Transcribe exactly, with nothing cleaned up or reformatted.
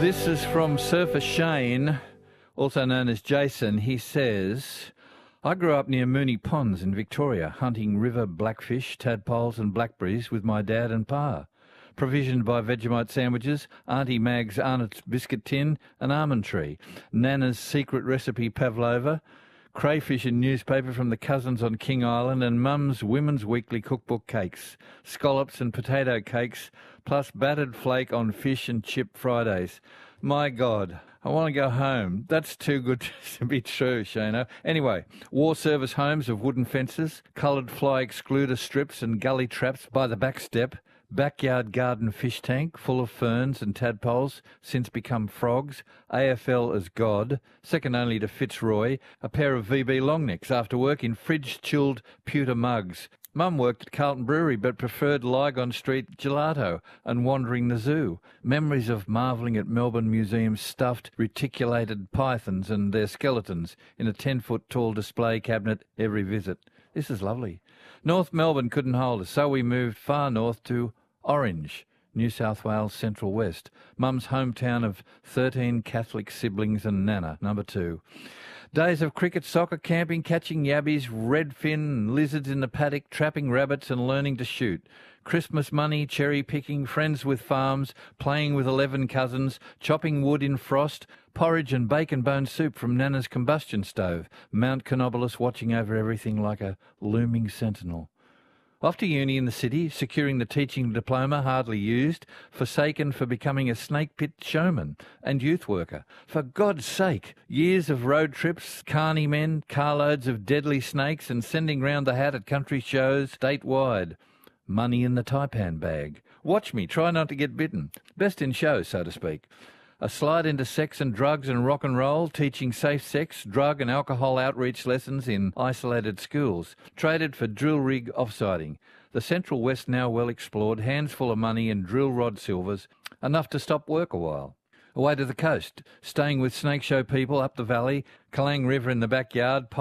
This is from Surfer Shane, also known as Jason. He says, I grew up near Moonee Ponds in Victoria, hunting river blackfish, tadpoles and blackberries with my dad and pa. Provisioned by Vegemite sandwiches, Auntie Mag's Arnott's biscuit tin, an almond tree, Nana's secret recipe pavlova, crayfish in newspaper from the cousins on King Island, and Mum's Women's Weekly cookbook cakes, scallops and potato cakes, plus battered flake on fish and chip Fridays. My God, I want to go home. That's too good to be true, Shano. Anyway, war service homes of wooden fences, coloured fly excluder strips and gully traps by the back step, backyard garden fish tank full of ferns and tadpoles, since become frogs, A F L as God, second only to Fitzroy, a pair of V B longnecks after work in fridge-chilled pewter mugs. Mum worked at Carlton Brewery but preferred Lygon Street gelato and wandering the zoo. Memories of marvelling at Melbourne Museum's stuffed reticulated pythons and their skeletons in a ten-foot tall display cabinet every visit. This is lovely. North Melbourne couldn't hold us, so we moved far north to Orange, New South Wales Central West, Mum's hometown of thirteen Catholic siblings and Nana, number two. Days of cricket, soccer, camping, catching yabbies, redfin and lizards in the paddock, trapping rabbits and learning to shoot. Christmas money, cherry picking, friends with farms, playing with eleven cousins, chopping wood in frost, porridge and bacon bone soup from Nana's combustion stove, Mount Canobolas watching over everything like a looming sentinel. Off to uni in the city, securing the teaching diploma hardly used, forsaken for becoming a snake pit showman and youth worker. For God's sake, years of road trips, carny men, carloads of deadly snakes and sending round the hat at country shows statewide. Money in the taipan bag. Watch me, try not to get bitten. Best in show, so to speak. A slide into sex and drugs and rock and roll, teaching safe sex, drug and alcohol outreach lessons in isolated schools, traded for drill rig offsiding. The Central West now well explored, hands full of money and drill rod silvers, enough to stop work a while. Away to the coast, staying with snake show people up the valley, Kalang River in the backyard,